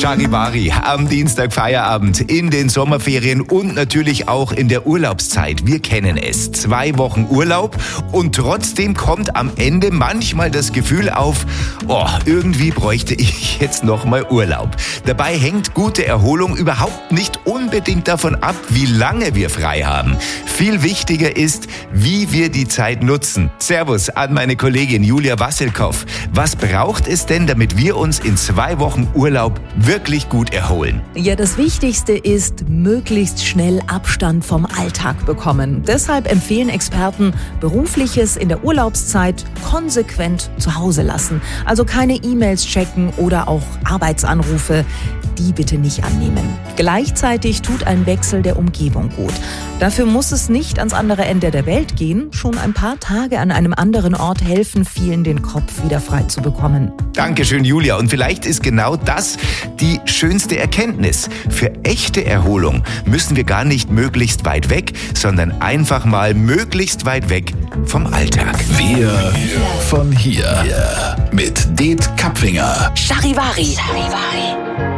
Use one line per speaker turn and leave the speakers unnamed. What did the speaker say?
Charivari am Dienstag Feierabend in den Sommerferien und natürlich auch in der Urlaubszeit. Wir kennen es. 2 Wochen Urlaub und trotzdem kommt am Ende manchmal das Gefühl auf, irgendwie bräuchte ich jetzt nochmal Urlaub. Dabei hängt gute Erholung überhaupt nicht unbedingt davon ab, wie lange wir frei haben. Viel wichtiger ist, wie wir die Zeit nutzen. Servus an meine Kollegin Julia Wassilkow. Was braucht es denn, damit wir uns in 2 Wochen Urlaub wirklich gut erholen?
Ja, das Wichtigste ist, möglichst schnell Abstand vom Alltag bekommen. Deshalb empfehlen Experten, Berufliches in der Urlaubszeit konsequent zu Hause lassen. Also keine E-Mails checken oder auch Arbeitsanrufe. Die bitte nicht annehmen. Gleichzeitig tut ein Wechsel der Umgebung gut. Dafür muss es nicht ans andere Ende der Welt gehen. Schon ein paar Tage an einem anderen Ort helfen vielen, den Kopf wieder frei zu bekommen.
Dankeschön, Julia. Und vielleicht ist genau das die schönste Erkenntnis. Für echte Erholung müssen wir gar nicht möglichst weit weg, sondern einfach mal möglichst weit weg vom Alltag.
Wir von hier. Mit Det Kapfinger.
Charivari.